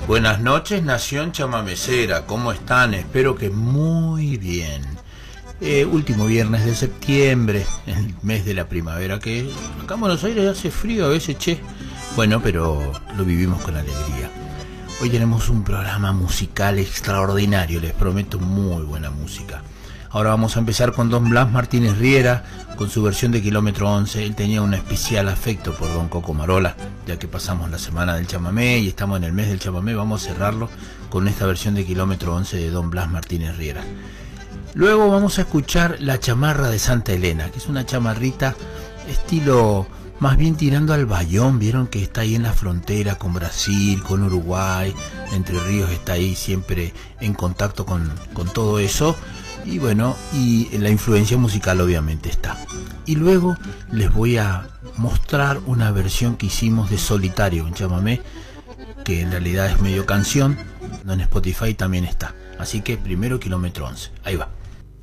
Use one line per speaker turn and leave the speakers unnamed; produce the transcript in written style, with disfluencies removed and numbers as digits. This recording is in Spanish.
Buenas noches, Nación Chamamecera, ¿cómo están? Espero que muy bien. Último viernes de septiembre, el mes de la primavera, que acá en Buenos Aires hace frío a veces, che. Bueno, pero lo vivimos con alegría. Hoy tenemos un programa musical extraordinario, les prometo muy buena música. Ahora vamos a empezar con don Blas Martínez Riera, con su versión de Kilómetro 11. Él tenía un especial afecto por don Coco Marola, ya que pasamos la semana del chamamé y estamos en el mes del chamamé. Vamos a cerrarlo con esta versión de Kilómetro 11 de don Blas Martínez Riera. Luego vamos a escuchar La Chamarra de Santa Elena, que es una chamarrita estilo más bien tirando al bayón. Vieron que está ahí en la frontera con Brasil, con Uruguay, Entre Ríos está ahí siempre en contacto con todo eso. Y bueno, y la influencia musical obviamente está. Y luego les voy a mostrar una versión que hicimos de Solitario, un chamamé que en realidad es medio canción, en Spotify también está. Así que primero Kilómetro 11, ahí va.